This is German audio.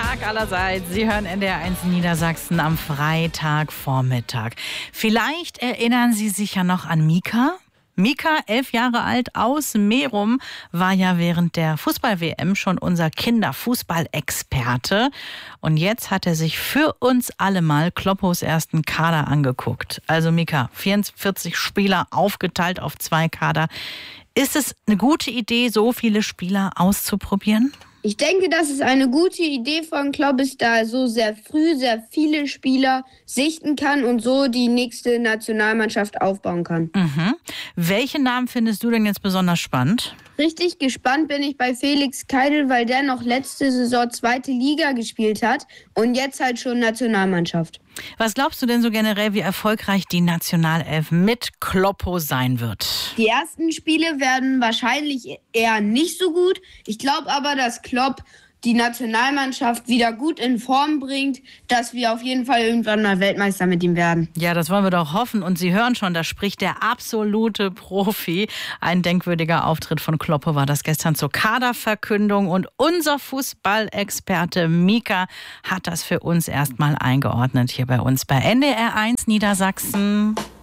Tag allerseits. Sie hören NDR1 Niedersachsen am Freitagvormittag. Vielleicht erinnern Sie sich ja noch an Mika. Mika, 11 Jahre alt, aus Merum, war ja während der Fußball-WM schon unser Kinderfußballexperte. Und jetzt hat er sich für uns alle mal Kloppos ersten Kader angeguckt. Also Mika, 44 Spieler aufgeteilt auf 2 Kader. Ist es eine gute Idee, so viele Spieler auszuprobieren? Ich denke, dass es eine gute Idee von Klopp ist, da er so sehr früh sehr viele Spieler sichten kann und so die nächste Nationalmannschaft aufbauen kann. Welche Namen findest du denn jetzt besonders spannend? Richtig gespannt bin ich bei Felix Keidel, weil der noch letzte Saison 2. Liga gespielt hat und jetzt halt schon Nationalmannschaft. Was glaubst du denn so generell, wie erfolgreich die Nationalelf mit Kloppo sein wird? Die ersten Spiele werden wahrscheinlich eher nicht so gut. Ich glaube aber, dass Klopp die Nationalmannschaft wieder gut in Form bringt, dass wir auf jeden Fall irgendwann mal Weltmeister mit ihm werden. Ja, das wollen wir doch hoffen. Und Sie hören schon, da spricht der absolute Profi. Ein denkwürdiger Auftritt von Kloppo war das gestern zur Kaderverkündung. Und unser Fußballexperte Mika hat das für uns erstmal eingeordnet hier bei uns bei NDR1 Niedersachsen.